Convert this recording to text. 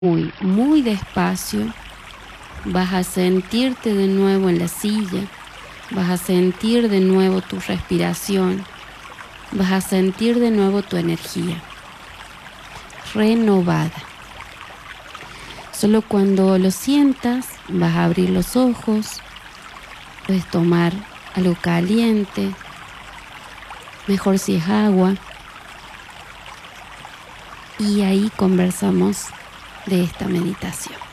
muy, muy despacio, vas a sentirte de nuevo en la silla, vas a sentir de nuevo tu respiración, vas a sentir de nuevo tu energía renovada. Solo cuando lo sientas vas a abrir los ojos, puedes tomar algo caliente, mejor si es agua, y ahí conversamos de esta meditación.